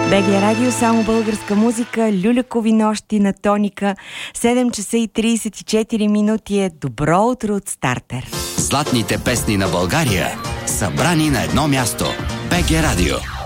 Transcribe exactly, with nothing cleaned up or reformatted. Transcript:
БГ Радио, само българска музика, люлякови нощи на Тоника. седем часа и тридесет и четири минути е добро утро от Стартер. Златните песни на България, събрани на едно място. БГ Радио.